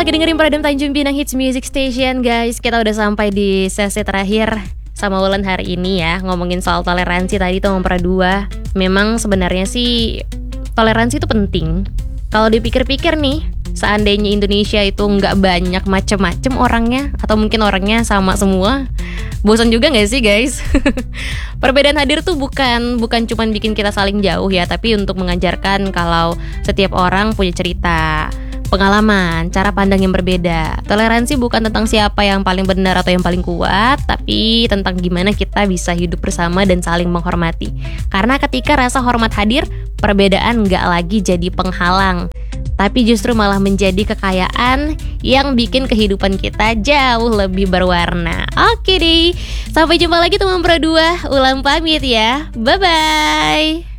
lagi dengerin Peredam Tanjung Pinang Hits Music Station, guys. Kita udah sampai di sesi terakhir sama Wulan hari ini ya. Ngomongin soal toleransi tadi tuh nomor 2. Memang sebenarnya sih toleransi itu penting. Kalau dipikir-pikir nih, seandainya Indonesia itu nggak banyak macem-macem orangnya, atau mungkin orangnya sama semua, bosan juga nggak sih guys? Perbedaan hadir tuh bukan cuman bikin kita saling jauh ya, tapi untuk mengajarkan kalau setiap orang punya cerita, pengalaman, cara pandang yang berbeda. Toleransi bukan tentang siapa yang paling benar atau yang paling kuat, tapi tentang gimana kita bisa hidup bersama dan saling menghormati. Karena ketika rasa hormat hadir, perbedaan nggak lagi jadi penghalang, tapi justru malah menjadi kekayaan yang bikin kehidupan kita jauh lebih berwarna. Oke deh, sampai jumpa lagi teman Pro 2. Ulang pamit ya, bye-bye.